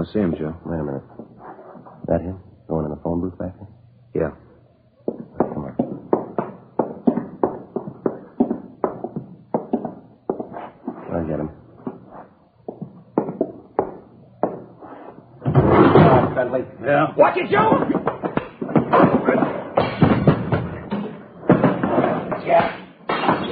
want to see him, Joe. Wait a minute. That him? Going in the phone booth back there? Yeah. Come on. I'll get him. Bentley. Yeah? Watch it, Joe!